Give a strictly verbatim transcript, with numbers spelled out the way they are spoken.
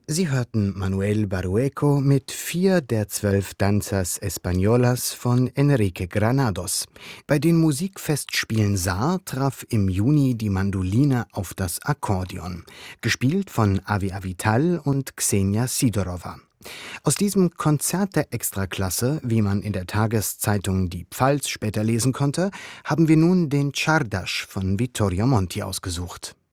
Sie hörten Manuel Barueco mit Vier der zwölf Danzas Españolas von Enrique Granados. Bei den Musikfestspielen Saar traf im Juni die Mandoline auf das Akkordeon, gespielt von Avi Avital und Xenia Sidorova. Aus diesem Konzert der Extraklasse, wie man in der Tageszeitung Die Pfalz später lesen konnte, haben wir nun den Czardas von Vittorio Monti ausgesucht.